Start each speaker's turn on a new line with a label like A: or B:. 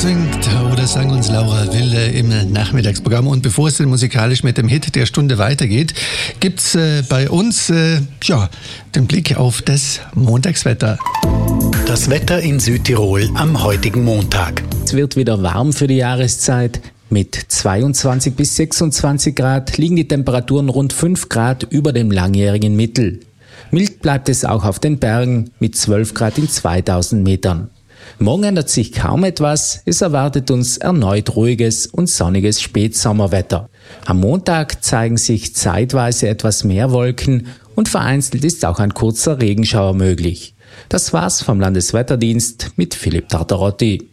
A: singt oder sang uns Laura Wille im Nachmittagsprogramm. Und bevor es denn musikalisch mit dem Hit der Stunde weitergeht, gibt's bei uns den Blick auf das Montagswetter.
B: Das Wetter in Südtirol am heutigen Montag.
C: Es wird wieder warm für die Jahreszeit. Mit 22 bis 26 Grad liegen die Temperaturen rund 5 Grad über dem langjährigen Mittel. Mild bleibt es auch auf den Bergen mit 12 Grad in 2000 Metern. Morgen ändert sich kaum etwas, es erwartet uns erneut ruhiges und sonniges Spätsommerwetter. Am Montag zeigen sich zeitweise etwas mehr Wolken und vereinzelt ist auch ein kurzer Regenschauer möglich. Das war's vom Landeswetterdienst mit Philipp Tartarotti.